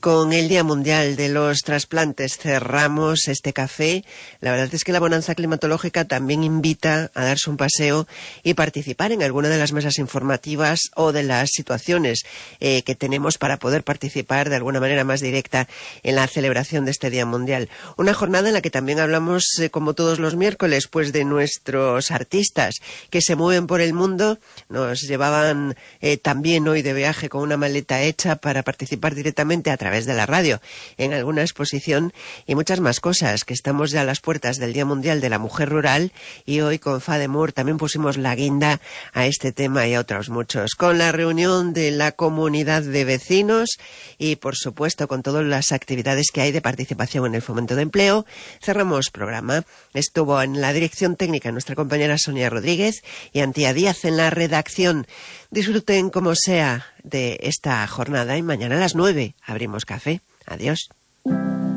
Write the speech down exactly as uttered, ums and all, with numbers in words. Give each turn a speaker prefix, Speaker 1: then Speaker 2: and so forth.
Speaker 1: Con el Día Mundial de los Trasplantes cerramos este café. La verdad es que la bonanza climatológica también invita a darse un paseo y participar en alguna de las mesas informativas o de las situaciones eh, que tenemos para poder participar de alguna manera más directa en la celebración de este Día Mundial. Una jornada en la que también hablamos, eh, como todos los miércoles, pues de nuestros artistas que se mueven por el mundo. Nos llevaban eh, también hoy de viaje con una maleta hecha para participar directamente a través de la radio en alguna exposición y muchas más cosas, que estamos ya a las puertas del Día Mundial de la Mujer Rural y hoy con FADEMUR también pusimos la guinda a este tema y a otros muchos, con la reunión de la comunidad de vecinos y por supuesto con todas las actividades que hay de participación en el fomento de empleo. Cerramos programa. Estuvo en la dirección técnica nuestra compañera Sonia Rodríguez y Antía Díaz en la redacción. Disfruten como sea de esta jornada y mañana a las nueve abrimos café. Adiós.